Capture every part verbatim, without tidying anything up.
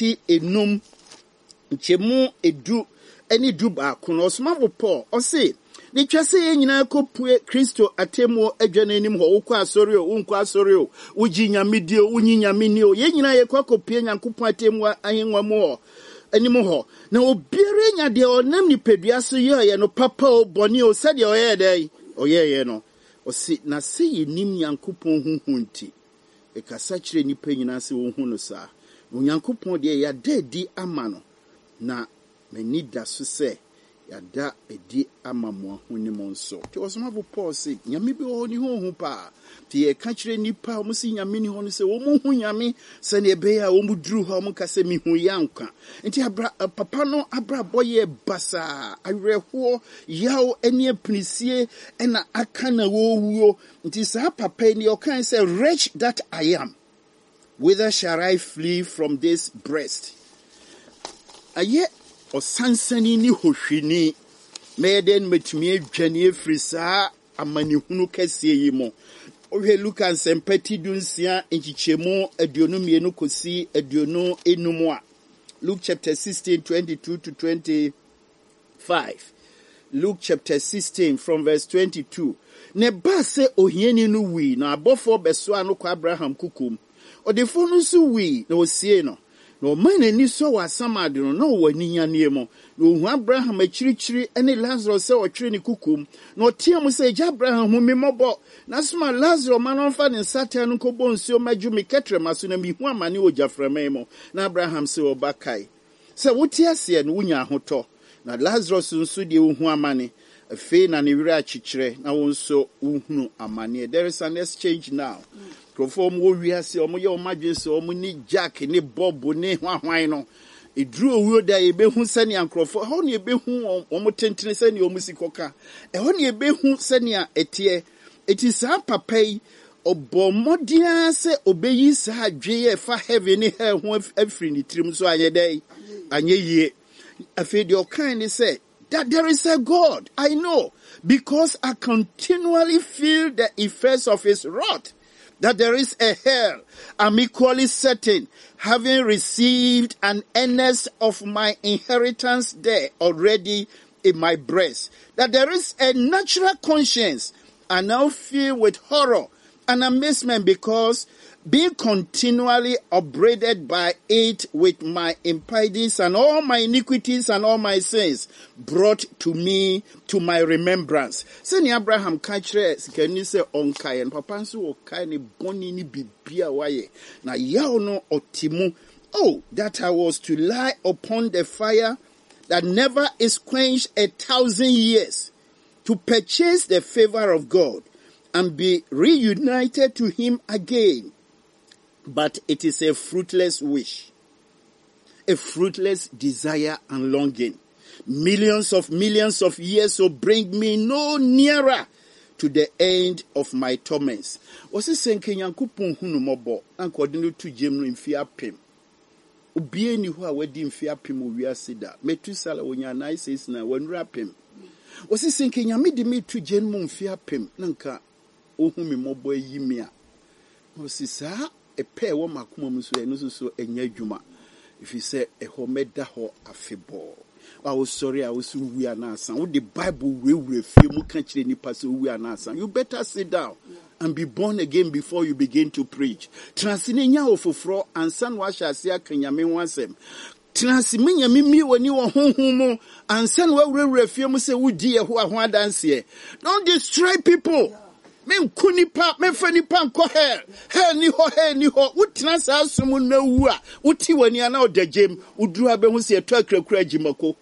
ti enum nchemu edu eni du ba kono osmafo Paul ose ni twase ye nyina kopue Kristo atemo adwane nim ho wokọ asori o wonko asori o wuji nyamedi o wunyi nyameni o ye nyina ye kwakopie Nyankopon atemo ahenwa mu anim ho na obiere nya de onam ni pedua so ye ye no papa o boni o sade o ye dai o ye ye no o si na se ye nim Nyankopon huhunti e kasa kire ni pa nyina se wo hu no sa Nyankopon de ya dadi ama no na mani da so se ya da edi ama mo ahonim nso ti osomafo Paul se nyame bi ho ni ho hu pa ti e ka kire ni pa mo si nyame ni ho no se wo mo hu nyame se ne be ya wo mu duru ho mo ka se mi hu yanka nti abra papa no abra boye basa awerho yaw eni apinisie ena aka na wo wuo nti sa papa ni o kan se wretch that I am, whither shall I flee from this breast? Aye o sansani ni hohwini meden metumi adwane efiri saa amanihunu kase yi mo ohwe Luka nsempati dunsia enchichemu aduonu mienu kosi aduonu enum a Luke chapter sixteen twenty-two to twenty-five. Luke chapter sixteen from verse twenty-two. Ne ba se ohiani no wi na abofo beso ano kwa Abraham kukum odefo no so wi na osie no no man ani so wa samade no no wani nyane mo no hu Abraham achirichiri ene Lazarus se otwere ne kukum no tiam se ja Abraham hu me mobo na soma Lazarus man on fa ne satan no kobo nsuo maju me ketre maso na mi hu amane ojaframa mo na Abraham se obakai se wotie ase no wunya ahoto na Lazarus nso de hu amane afi na ne wira achichire na wonso uhunu amane. There is an exchange now. Perform wo wiase omo ye omadwe so omo ni Jack ni Bob ni hwahwan no edru owuo da ebehu sane ankrofo ho ne ebehu omo tentene sane omo sikoka e ho ne ebehu sane etie eti sa papai obomodia se obeyi sa adwe fa heaven ni hell ho afiri ni tirim so anye dai anye yie afi de okan ni say that there is a God. I know because I continually feel the effects of his wrath. That there is a hell. I'm equally certain, having received an earnest of my inheritance there already in my breast, that there is a natural conscience I now feel with horror and amazement because being continually upbraided by it with my impieties and all my iniquities and all my sins brought to me to my remembrance. Seni Abraham kachre sikani se onkai and papa nso okai ni boni ni bibia waye na yaw no otimu. Oh, that I was to lie upon the fire that never is quenched a thousand years to purchase the favor of God and be reunited to him again. But it is a fruitless wish, a fruitless desire and longing. Millions of millions of years will bring me no nearer to the end of my torments. Was it saying Kenyankupun hunu mobo according to Jemno in fear pim? Ubie ni huwa wedi mfia pim uwia sida. Metu sala wonya na says na when rapim. Was it saying Kenyamidi me to Jemno mfia pim? Nanka ohumi mobo yimia. Was it sa? A pair one macumum so and so a nyajuma. If you say a homeda ho afebo. I was sorry, I was we are not son. What the Bible will refuse mu country ni pass we are not son. You better sit down and be born again before you begin to preach. Transinya ofofro and san washa sia kanyame wansem. Transimenya mimi wani wo honhum and san we refuse mu say wo die ho ho dance here. Don't destroy people. Men kunipa men fanipa nko hell hell ni ho hell ni ho wutina sa asum na wu a wuti wani ana odajem uduru abehu se eto akrakura agimako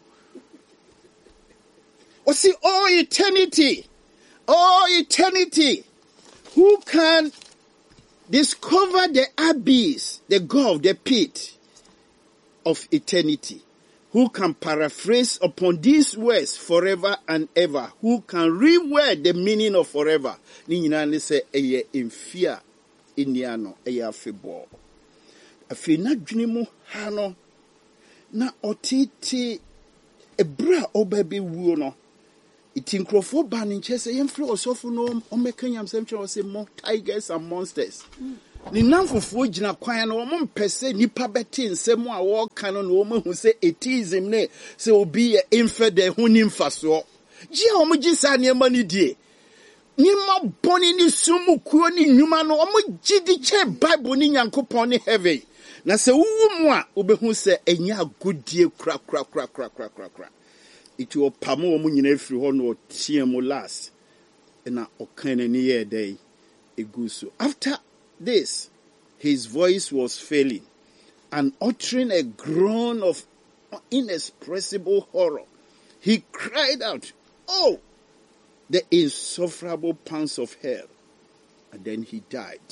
o see all eternity all eternity who can discover the abyss, the gulf, the pit of eternity? Who can paraphrase upon these words forever and ever? Who can reword the meaning of forever? Ni nyina say eye infia iniano eye afebo. Afi na dwene mu ha no na otiti ebra obabe wuo no. Iti nkrofo ba ne nche say yemfre osofo no omekanyam semche o say mo tigers and monsters. Mm. Ni namfofuo gyina kwan no wɔn mpɛsɛ nipa bɛte nsɛm a wɔka no na wɔn hu sɛ atheism ne sɛ obi yɛ infidel ho ni mfasoɔ. Gye a wɔn gye saa nneɛma no die. Nneɛma bɔne ne sumukuo ne nnwuma no wɔn gye di kyɛ Bible ne Nyankopɔn ne heaven. Na sɛ wuwu mu a wobɛhu sɛ ɛnyɛ agodie kura kura kura kura kura kura kura. Iti ɔpamo wɔn nyinaa firi hɔ na ɔteɛ mu last. Na ɔkan n'ani yɛ dɛ egu so. After this, his voice was failing and uttering a groan of inexpressible horror. He cried out, "Oh, the insufferable pangs of hell." And then he died.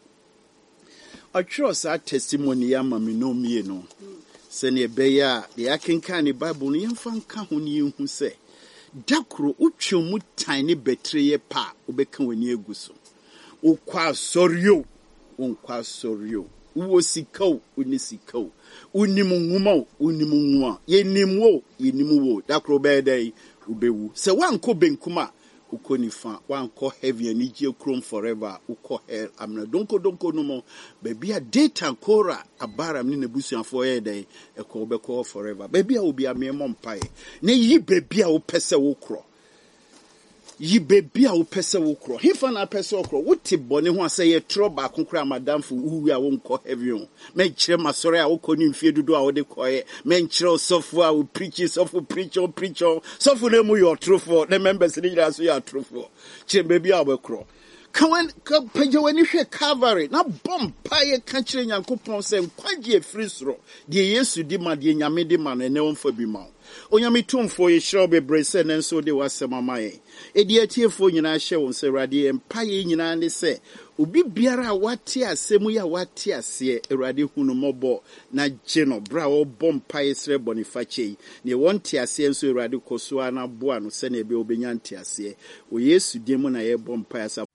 I trust our testimony, Yamami no me no. Sene beya, the Akinkan Bible, Yamfan Kahuni who say, Dakro uchumu tiny betraye pa, ubekan when ye guso. Ukwa soryo. Unkwa soryo. Uwo sikau, unisikau. Unimungumo, unimunwa. Ye nimwo, ye nimuwo. Dakro bede, ubewu. Se wanko benkuma, uko nifa. Wanko heavy and ije chrome forever. Uko hell. Amna donko donko nomo. Baby a data kora. Abara mnine busi anfo ede. Eko ubeko forever. Baby a ubi a me mompaye. Ne yi baby a upese ukro. Yi baby a upese ukro. Hifa na pese ukro. Uti boni huwa se ye troba kunkura madamfu uwi a unko heavy. Men chire masore a uko ni mfie dudu a ode koye. Men chire sofu a u preachi sofu preacho preacho. Sofu ne mu yo trufo. Ne members ni jira su ya trufo. Chire baby a ukro. Kawan kapeja weni hwe Calvary na bompa ye ka kire Nyankopɔn sɛ nkwagie free soro de Yesu di ma de Nyame di ma no ne wonfa bi ma Onyame tumfo ye hyew bebre sɛ ne nso de wasɛm amaye edi atiefo nyina hye won sɛ Awurade empa ye nyina ne sɛ obi biara a wate asɛm ya wate ase Awurade hunu mɔbɔ na gye no bra wo bompa ye sre bonifache ne wonte ase nso Awurade koso ana boa no sɛ ne be obenya nte ase o Yesu di mu na ye bompa